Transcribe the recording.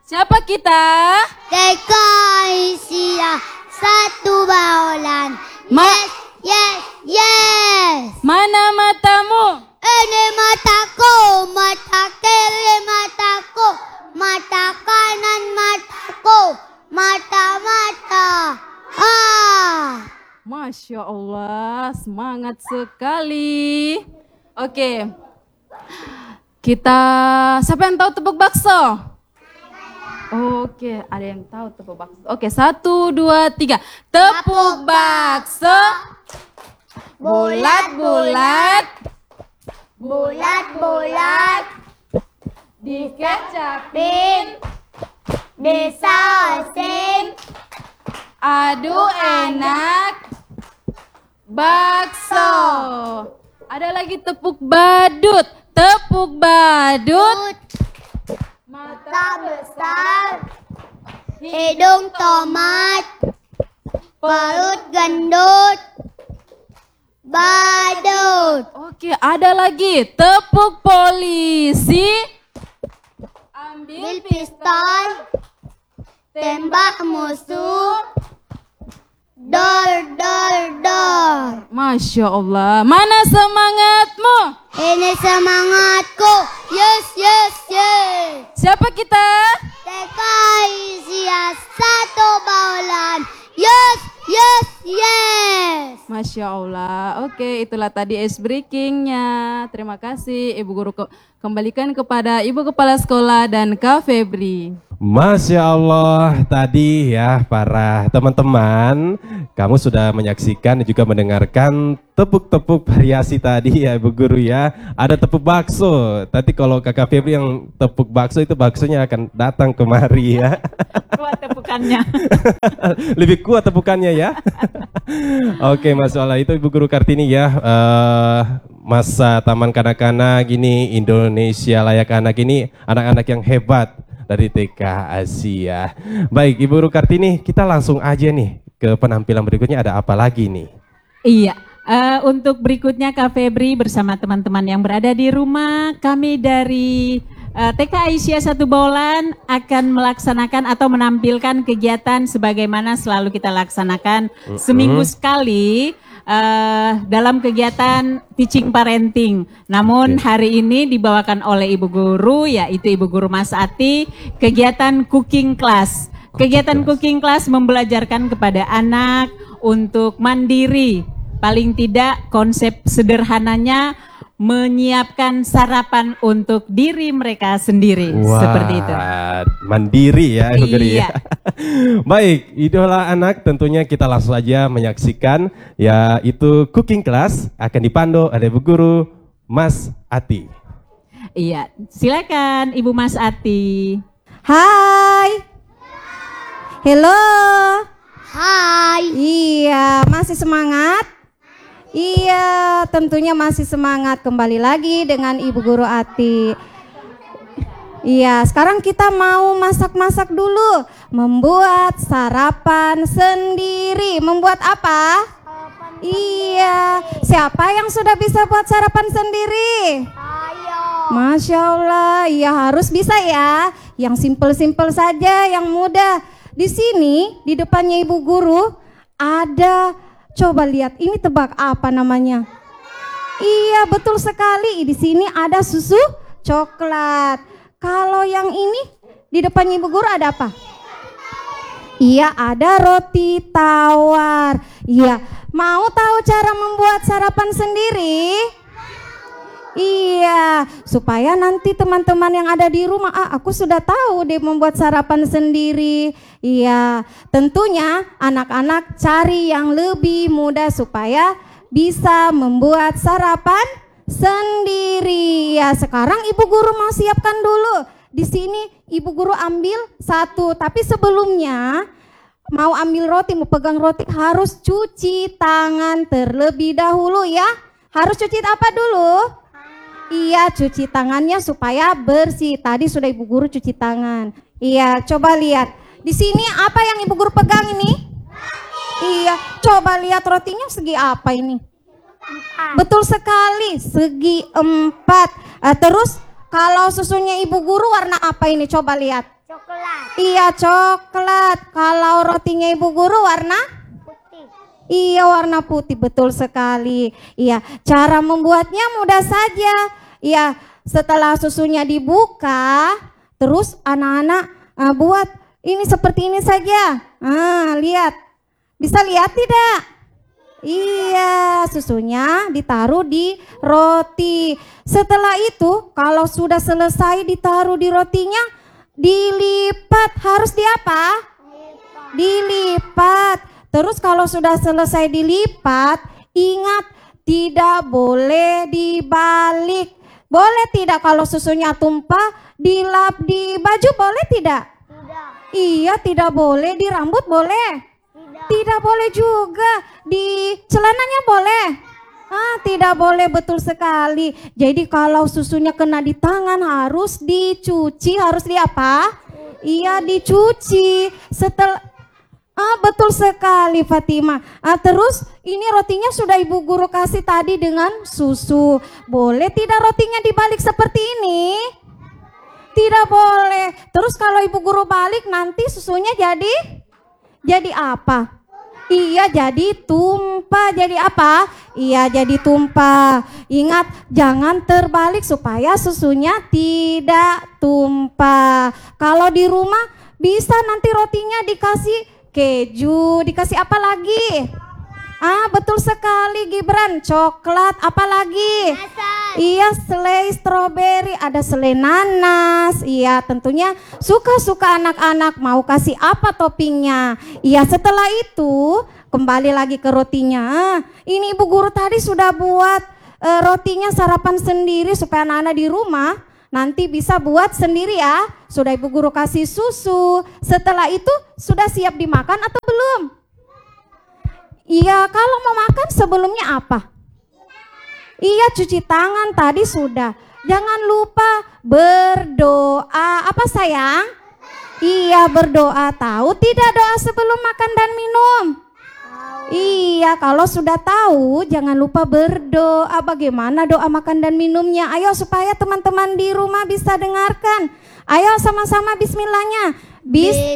Siapa kita? TK Aisyah 1 Baulan. Yes. Mana matamu? Ini mataku, mata kiri mataku, mata kanan mataku, mata-mata. Masya Allah, semangat sekali. Oke, siapa yang tahu tepuk bakso? Oke, ada yang tahu tepuk bakso. Oke, 1, 2, 3. Tepuk bakso. Bulat-bulat. Bulat-bulat. Dikecapin. Disausin. Aduh enak. Bakso. Ada lagi tepuk badut. Tepuk badut. Mata besar, hidung tomat, perut gendut, badut. Oke, ada lagi tepuk polisi. Ambil pistol, tembak musuh, dor. Masya Allah, mana semangatmu? Ini semangatku, yes. Siapa kita? TK Aisyah 1 Baulan, yes. Masya Allah. Oke, itulah tadi ice breakingnya. Terima kasih Ibu Guru. Kembalikan kepada Ibu Kepala Sekolah dan Kak Febri. Masya Allah, tadi ya para teman-teman, kamu sudah menyaksikan dan juga mendengarkan tepuk-tepuk variasi tadi ya Ibu Guru ya. Ada tepuk bakso, tadi kalau Kakak Febri yang tepuk bakso itu baksonya akan datang kemari ya. Kuat tepukannya. Lebih kuat tepukannya ya. Oke, Masya Allah, itu Ibu Guru Kartini ya. Masa taman kanak-kanak gini, Indonesia Layak Anak ini anak-anak yang hebat dari TK Asia. Baik, Ibu Guru Kartini, kita langsung aja nih ke penampilan berikutnya. Ada apa lagi nih? Iya, untuk berikutnya Kak Febri bersama teman-teman yang berada di rumah, kami dari TK Aisyah 1 Baulan akan melaksanakan atau menampilkan kegiatan sebagaimana selalu kita laksanakan seminggu sekali. Dalam kegiatan teaching parenting. Namun hari ini dibawakan oleh Ibu Guru, yaitu Ibu Guru Mas Ati, kegiatan cooking class. Kegiatan cooking class membelajarkan kepada anak untuk mandiri. Paling tidak konsep sederhananya menyiapkan sarapan untuk diri mereka sendiri. Wah, seperti itu. Mandiri ya Ibu Guru Iya. ya. Baik, idola anak tentunya kita langsung saja menyaksikan yaitu cooking class akan dipandu oleh Ibu Guru Mas Ati. Iya, silakan Ibu Mas Ati. Hai. Halo. Hai. Iya, masih semangat? Iya, tentunya masih semangat. Kembali lagi dengan Ibu Guru Ati. Iya, sekarang kita mau masak-masak dulu. Membuat sarapan sendiri. Membuat apa? Iya, siapa yang sudah bisa buat sarapan sendiri? Ayo. Masya Allah, iya harus bisa ya. Yang simpel-simpel saja, yang mudah. Di sini, di depannya Ibu Guru, ada, coba lihat, ini tebak apa namanya? Iya, betul sekali. Di sini ada susu coklat. Kalau yang ini, di depannya Ibu Guru ada apa? Iya, ada roti tawar. Iya, mau tahu cara membuat sarapan sendiri? Iya, supaya nanti teman-teman yang ada di rumah, aku sudah tahu deh membuat sarapan sendiri. Iya, tentunya anak-anak cari yang lebih mudah supaya bisa membuat sarapan sendiri. Ya, sekarang Ibu Guru mau siapkan dulu. Di sini Ibu Guru ambil satu, tapi sebelumnya mau ambil roti, mau pegang roti harus cuci tangan terlebih dahulu ya. Harus cuci apa dulu? Iya, cuci tangannya supaya bersih. Tadi sudah Ibu Guru cuci tangan. Iya, coba lihat. Di sini apa yang Ibu Guru pegang ini? Iya, coba lihat rotinya segi apa ini? Betul sekali, segi 4. Terus kalau susunya Ibu Guru warna apa ini? Coba lihat. Coklat. Iya, coklat. Kalau rotinya Ibu Guru warna? Putih. Iya, warna putih, betul sekali. Iya, cara membuatnya mudah saja. Iya, setelah susunya dibuka, terus anak-anak buat ini seperti ini saja. Lihat. Bisa lihat tidak? Iya, susunya ditaruh di roti. Setelah itu, kalau sudah selesai ditaruh di rotinya, dilipat. Harus di apa? Dilipat. Terus kalau sudah selesai dilipat, ingat tidak boleh dibalik. Boleh tidak kalau susunya tumpah, dilap di baju boleh tidak? Tidak. Iya, tidak boleh. Di rambut boleh? Tidak. Tidak boleh juga. Di celananya boleh? Tidak boleh, betul sekali. Jadi kalau susunya kena di tangan harus dicuci. Harus di apa? Iya, dicuci. Betul sekali Fatima. Terus ini rotinya sudah Ibu Guru kasih tadi dengan susu. Boleh tidak rotinya dibalik seperti ini? Tidak boleh. Terus kalau Ibu Guru balik nanti susunya jadi apa? Iya, jadi tumpah. Jadi apa? Iya, jadi tumpah. Ingat, jangan terbalik supaya susunya tidak tumpah. Kalau di rumah bisa nanti rotinya dikasih keju, dikasih apa lagi? Betul sekali Gibran, coklat, apa lagi? Iya, selai stroberi, ada selai nanas. Iya, tentunya suka-suka anak-anak mau kasih apa toppingnya. Iya, setelah itu kembali lagi ke rotinya. Ini Ibu Guru tadi sudah buat rotinya sarapan sendiri supaya anak-anak di rumah nanti bisa buat sendiri ya. Sudah Ibu Guru kasih susu. Setelah itu sudah siap dimakan atau belum? Iya, kalau mau makan sebelumnya apa? Iya, cuci tangan tadi sudah. Jangan lupa berdoa. Apa sayang? Iya, berdoa. Tahu tidak doa sebelum makan dan minum? Iya, kalau sudah tahu jangan lupa berdoa. Bagaimana doa makan dan minumnya? Ayo supaya teman-teman di rumah bisa dengarkan. Ayo sama-sama bismillahnya.